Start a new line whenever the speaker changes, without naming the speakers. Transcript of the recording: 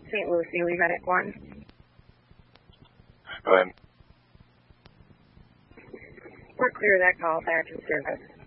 St. Lucie, Lee Medic 1.
Go ahead.
We're clear of that call, back in service.